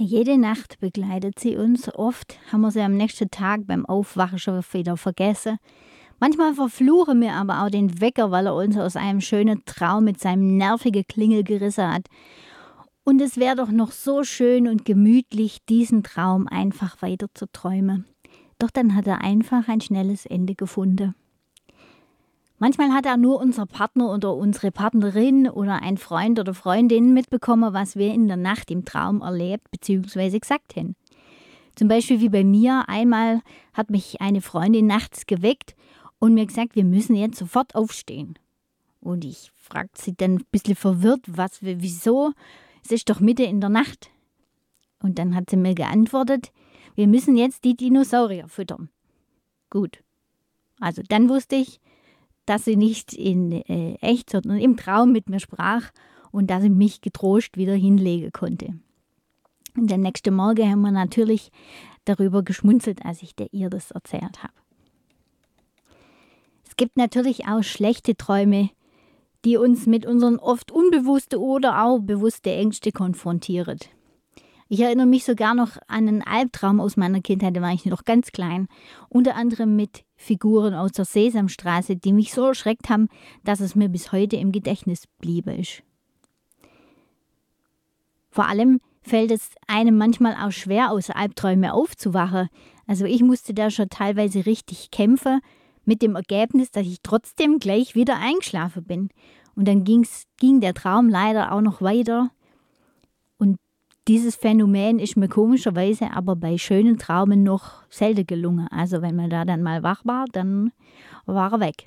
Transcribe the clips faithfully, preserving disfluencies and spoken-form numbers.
Jede Nacht begleitet sie uns. Oft haben wir sie am nächsten Tag beim Aufwachen schon wieder vergessen. Manchmal verfluchen wir aber auch den Wecker, weil er uns aus einem schönen Traum mit seinem nervigen Klingel gerissen hat. Und es wäre doch noch so schön und gemütlich, diesen Traum einfach weiter zu träumen. Doch dann hat er einfach ein schnelles Ende gefunden. Manchmal hat auch nur unser Partner oder unsere Partnerin oder ein Freund oder Freundin mitbekommen, was wir in der Nacht im Traum erlebt bzw. gesagt haben. Zum Beispiel wie bei mir, einmal hat mich eine Freundin nachts geweckt und mir gesagt, wir müssen jetzt sofort aufstehen. Und ich fragte sie dann ein bisschen verwirrt, was, wieso, es ist doch Mitte in der Nacht. Und dann hat sie mir geantwortet, wir müssen jetzt die Dinosaurier füttern. Gut, also dann wusste ich, dass sie nicht in äh, echt, sondern im Traum mit mir sprach und dass ich mich getrost wieder hinlegen konnte. Und am nächsten Morgen haben wir natürlich darüber geschmunzelt, als ich der ihr das erzählt habe. Es gibt natürlich auch schlechte Träume, die uns mit unseren oft unbewussten oder auch bewussten Ängsten konfrontieren. Ich erinnere mich sogar noch an einen Albtraum aus meiner Kindheit, da war ich noch ganz klein. Unter anderem mit Figuren aus der Sesamstraße, die mich so erschreckt haben, dass es mir bis heute im Gedächtnis bliebe ist. Vor allem fällt es einem manchmal auch schwer, aus Albträumen aufzuwachen. Also ich musste da schon teilweise richtig kämpfen, mit dem Ergebnis, dass ich trotzdem gleich wieder eingeschlafen bin. Und dann ging's, ging der Traum leider auch noch weiter. Und dieses Phänomen ist mir komischerweise aber bei schönen Traumen noch selten gelungen. Also wenn man da dann mal wach war, dann war er weg.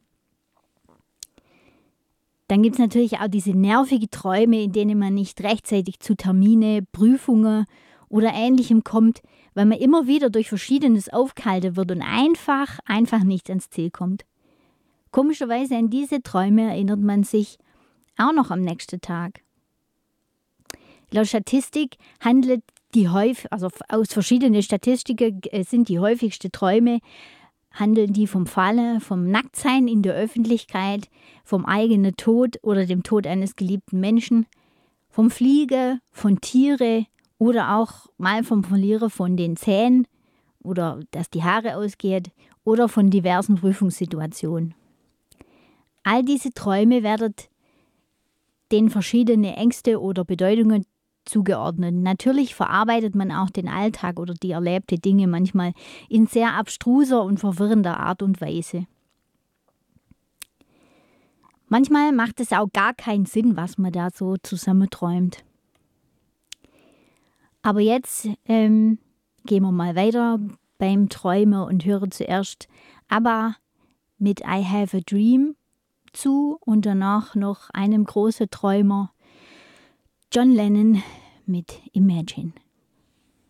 Dann gibt es natürlich auch diese nervigen Träume, in denen man nicht rechtzeitig zu Termine, Prüfungen oder Ähnlichem kommt, weil man immer wieder durch Verschiedenes aufgehalten wird und einfach, einfach nicht ans Ziel kommt. Komischerweise an diese Träume erinnert man sich auch noch am nächsten Tag. Laut Statistik handelt die häufig, also aus verschiedenen Statistiken sind die häufigsten Träume, handeln die vom Fallen, vom Nacktsein in der Öffentlichkeit, vom eigenen Tod oder dem Tod eines geliebten Menschen, vom Fliegen, von Tiere oder auch mal vom Verlieren von den Zähnen oder dass die Haare ausgehen oder von diversen Prüfungssituationen. All diese Träume werden den verschiedenen Ängste oder Bedeutungen zugeordnet. Natürlich verarbeitet man auch den Alltag oder die erlebten Dinge manchmal in sehr abstruser und verwirrender Art und Weise. Manchmal macht es auch gar keinen Sinn, was man da so zusammenträumt. Aber jetzt ähm, gehen wir mal weiter beim Träumen und hören zuerst ABBA mit I Have a Dream zu und danach noch einem großen Träumer, John Lennon mit Imagine.